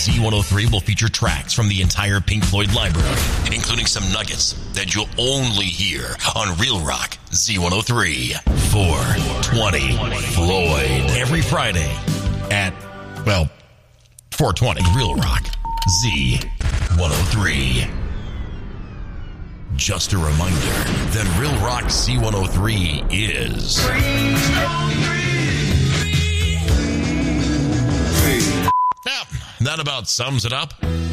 Z103 will feature tracks from the entire Pink Floyd library, including some nuggets that you'll only hear on Real Rock Z103. 420 Floyd. Every Friday at, 420 Real Rock Z103. Just a reminder that Real Rock Z103 is... Now, that about sums it up.